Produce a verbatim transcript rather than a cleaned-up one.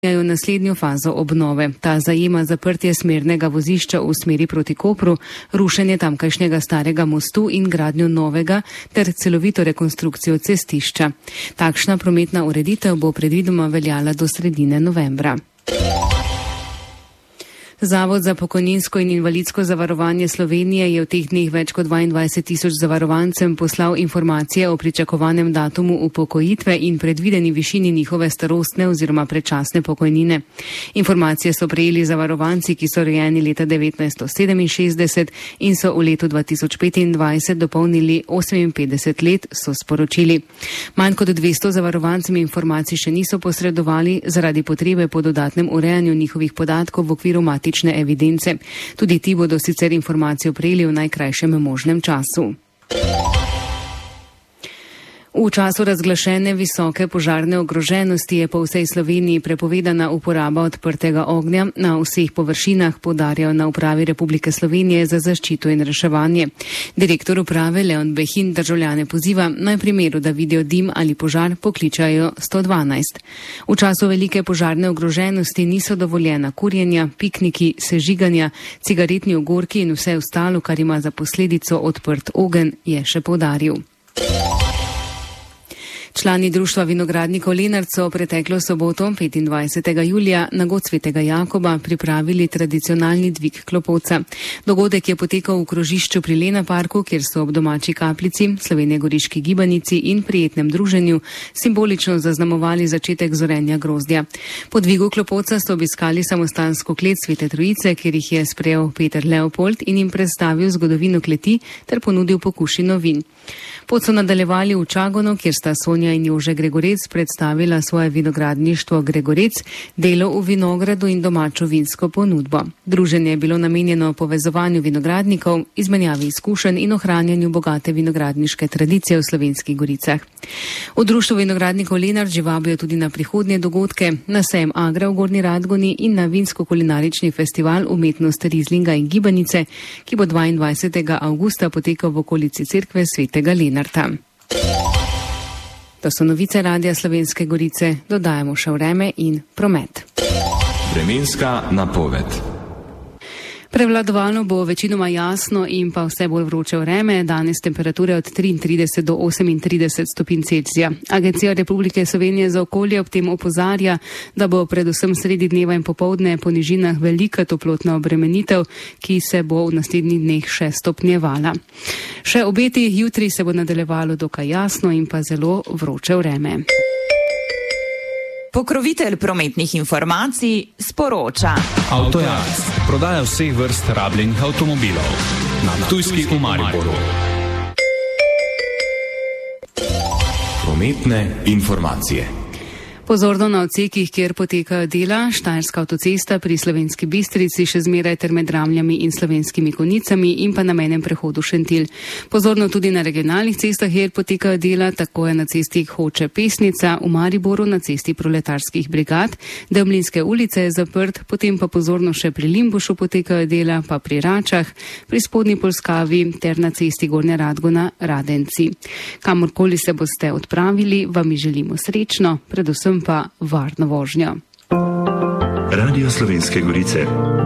naslednjo fazo obnove. Ta zajema zaprtje smernega vozišča v smeri proti Kopru, rušenje tamkajšnjega starega mostu in gradnjo novega ter celovito rekonstrukcijo cestišča. Takšna prometna ureditev bo predvidoma veljala do sredine novembra. Zavod za pokojninsko in invalidsko zavarovanje Slovenije je v teh dneh več kot dvaindvajset tisoč zavarovancem poslal informacije o pričakovanem datumu upokojitve in predvideni višini njihove starostne oziroma predčasne pokojnine. Informacije so prejeli zavarovanci, ki so rojeni leta devetnajststo sedeminšestdeset in so v letu dva tisoč petindvajset dopolnili oseminpetdeset let, so sporočili. Manj kot dvesto zavarovancem informacij še niso posredovali zaradi potrebe po dodatnem urejanju njihovih podatkov v okviru matične evidence. Tudi ti bodo sicer informacijo prejeli v najkrajšem možnem času. V času razglašene visoke požarne ogroženosti je po vsej Sloveniji prepovedana uporaba odprtega ognja na vseh površinah, poudarjajo na Upravi Republike Slovenije za zaščito in reševanje. Direktor uprave Leon Behin državljane poziva, naj v primeru, da vidijo dim ali požar, pokličajo sto dvanajst. V času velike požarne ogroženosti niso dovoljena kurjenja, pikniki, sežiganja, cigaretni ogorki in vse ostalo, kar ima za posledico odprt ogenj, je še poudaril. Člani Društva vinogradnikov Lenart so preteklo soboto, petindvajsetega julija, na god Svetega Jakoba pripravili tradicionalni dvig klopotca. Dogodek je potekal v krožišču pri Lena parku, kjer so ob domači kapljici, slovenjegoriški gibanici in prijetnem druženju simbolično zaznamovali začetek zorenja grozdja. Po dvigu klopotca so obiskali samostansko klet Svete Trojice, kjer jih je sprejel Peter Leopold in jim predstavil zgodovino kleti ter ponudil pokušino vin. Pot so nadaljevali v Čagonu, kjer sta Sonja in Jože Gregorec predstavila svoje vinogradništvo Gregorec, delo v vinogradu in domačo vinsko ponudbo. Druženje je bilo namenjeno povezovanju vinogradnikov, izmenjavi izkušenj in ohranjanju bogate vinogradniške tradicije v Slovenskih Goricah. V Društvu vinogradnikov Lenart že vabijo tudi na prihodnje dogodke, na sejem Agra v Gornji Radgoni in na vinsko-kulinarični festival umetnost Rizlinga in Gibanice, ki bo dvaindvajsetega avgusta potekal v okolici cerkve Svetega Lenarta. To so novice Radia Slovenske Gorice, dodajamo še vreme in promet. Vremenska napoved. Prevladovalno bo večinoma jasno in pa vse bolj vroče vreme, danes temperature od triintrideset do osemintrideset stopinj Celzija. Agencija Republike Slovenije za okolje ob tem opozarja, da bo predvsem sredi dneva in popoldne po nižinah velika toplotna obremenitev, ki se bo v naslednjih dneh še stopnjevala. Še obeti, jutri se bo nadaljevalo dokaj jasno in pa zelo vroče vreme. Pokrovitelj prometnih informacij sporoča. Avtojaz, prodaja vseh vrst rabljenih avtomobilov. Na Ptujski v Mariboru. Prometne informacije. Pozorno na odsekih, kjer potekajo dela, Štajerska avtocesta pri Slovenski Bistrici še zmeraj ter med Ramljami in Slovenskimi Konjicami in pa na mejnem prehodu Šentilj. Pozorno tudi na regionalnih cestah, kjer potekajo dela, tako je na cesti Hoče-Pesnica, v Mariboru na cesti Proletarskih brigad, Demlinske ulice je zaprt, potem pa pozorno še pri Limbušu potekajo dela, pa pri Račah, pri Spodnji Polskavi ter na cesti Gornja Radgona Radenci. Kamorkoli se boste odpravili, vam želimo srečno, predvsem pa varno vožnjo. Radio Slovenske Gorice.